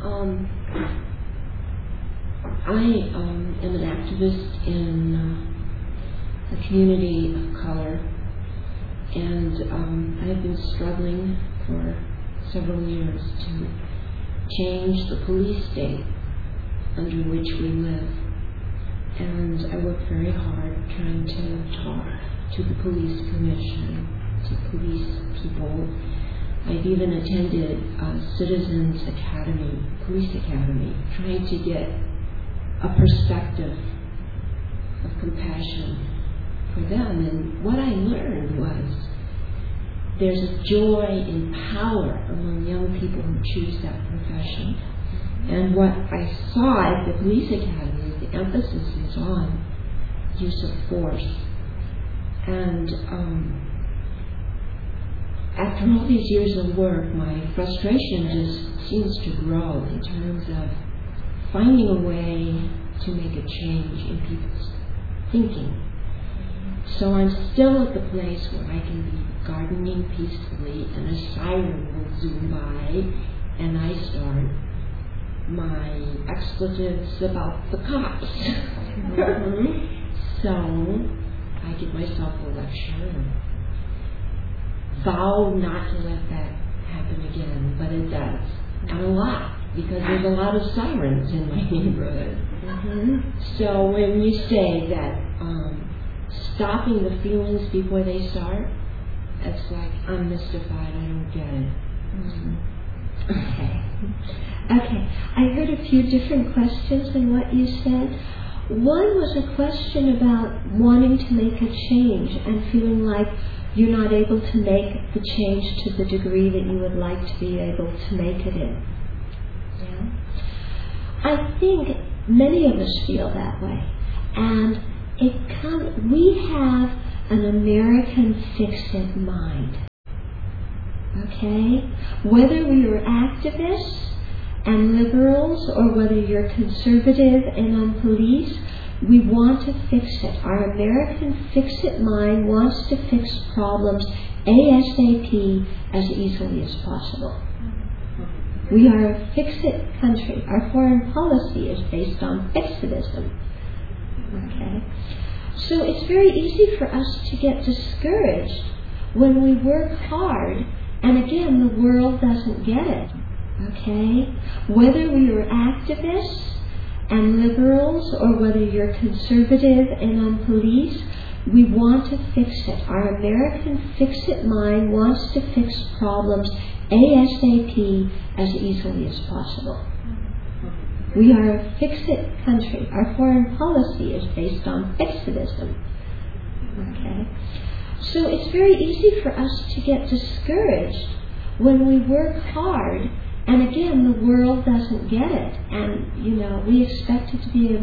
I am an activist in the community of color, and I've been struggling for several years to change the police state under which we live. And I work very hard trying to talk to the police commission, to police people. I've even attended Citizens Academy, Police Academy, trying to get a perspective of compassion for them. And what I learned was there's a joy and power among young people who choose that profession. And what I saw at the Police Academy is the emphasis is on use of force. And after all these years of work, my frustration just seems to grow in terms of finding a way to make a change in people's thinking. So I'm still at the place where I can be gardening peacefully and a siren will zoom by and I start my expletives about the cops. So I give myself a lecture and vow not to let that happen again, but it does. And a lot, because there's a lot of sirens in my neighborhood. So when you say that stopping the feelings before they start, it's like I'm mystified, I don't get it. Okay, I heard a few different questions in what you said. One was a question about wanting to make a change and feeling like you're not able to make the change to the degree that you would like to be able to make it in. Yeah. I think many of us feel that way. And we have an American fix-it mind. Okay? Whether we are activists and liberals or whether you're conservative and on police, we want to fix it. Our American fix-it mind wants to fix problems ASAP as easily as possible. We are a fix-it country. Our foreign policy is based on fix-itism. Okay? So it's very easy for us to get discouraged when we work hard and again the world doesn't get it. Okay? Whether we are activists and liberals or whether you're conservative and on police, we want to fix it. Our American fix-it mind wants to fix problems ASAP as easily as possible. We are a fix-it country. Our foreign policy is based on fix-itism. Okay? So it's very easy for us to get discouraged when we work hard and again the world doesn't get it. And, we expect it to be able